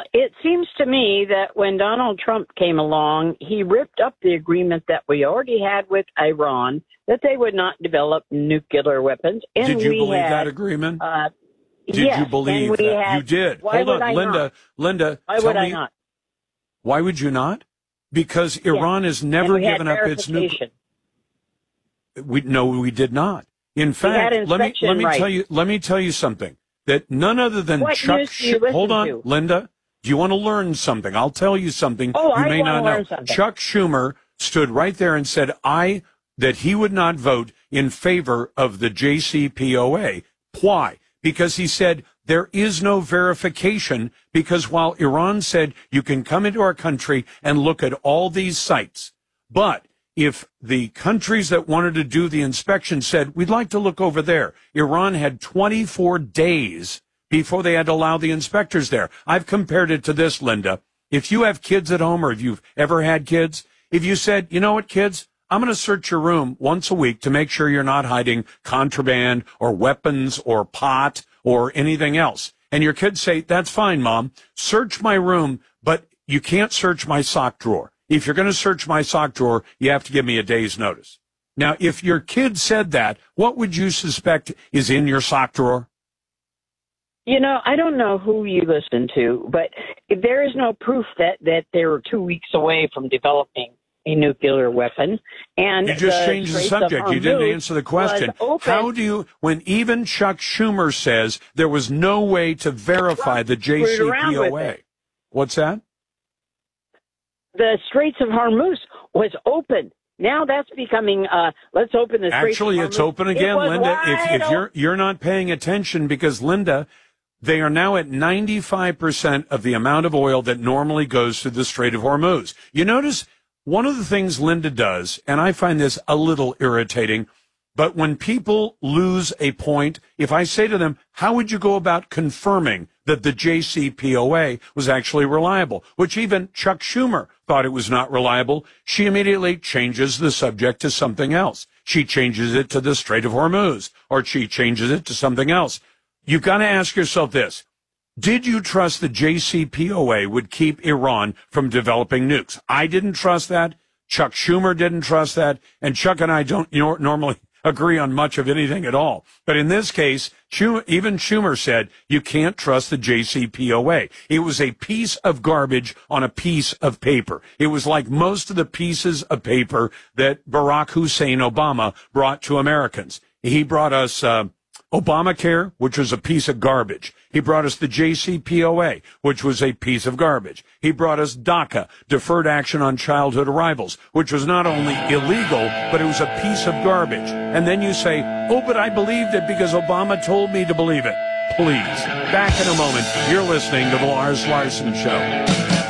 it seems to me that when Donald Trump came along, he ripped up the agreement that we already had with Iran that they would not develop nuclear weapons. And did you believe that agreement? Did yes, you believe that? You did. Hold on, Linda. Why would I not? Why would you not? Because Iran has never given up its nuclear. No, we did not. In fact, let me tell you something that none other than Chuck. Hold on, Linda. Do you want to learn something? I'll tell you something you may not know. Chuck Schumer stood right there and said that he would not vote in favor of the JCPOA. Why? Because he said there is no verification, because while Iran said you can come into our country and look at all these sites, but if the countries that wanted to do the inspection said, we'd like to look over there, Iran had 24 days before they had to allow the inspectors there. I've compared it to this, Linda. If you have kids at home, or if you've ever had kids, if you said, you know what, kids, I'm going to search your room once a week to make sure you're not hiding contraband or weapons or pot or anything else. And your kids say, that's fine, Mom. Search my room, but you can't search my sock drawer. If you're going to search my sock drawer, you have to give me a day's notice. Now, if your kid said that, what would you suspect is in your sock drawer? You know, I don't know who you listen to, but there is no proof that they were 2 weeks away from developing a nuclear weapon. And you just changed the subject. You didn't answer the question. How do you, when even Chuck Schumer says there was no way to verify the JCPOA? What's that? The Straits of Hormuz was open. Now that's becoming, let's open the Straits of Hormuz. Actually, it's open again, Linda. If you're not paying attention, because, Linda, they are now at 95% of the amount of oil that normally goes through the Strait of Hormuz. You notice one of the things Linda does, and I find this a little irritating, but when people lose a point, if I say to them, how would you go about confirming that the JCPOA was actually reliable, which even Chuck Schumer thought it was not reliable, she immediately changes the subject to something else. She changes it to the Strait of Hormuz, or she changes it to something else. You've got to ask yourself this. Did you trust the JCPOA would keep Iran from developing nukes? I didn't trust that. Chuck Schumer didn't trust that. And Chuck and I don't normally agree on much of anything at all. But in this case, even Schumer said you can't trust the JCPOA. It was a piece of garbage on a piece of paper. It was like most of the pieces of paper that Barack Hussein Obama brought to Americans. He brought us Obamacare, which was a piece of garbage. He brought us the JCPOA, which was a piece of garbage. He brought us DACA, Deferred Action on Childhood Arrivals, which was not only illegal, but it was a piece of garbage. And then you say, oh, but I believed it because Obama told me to believe it. Please. Back in a moment. You're listening to The Lars Larson Show.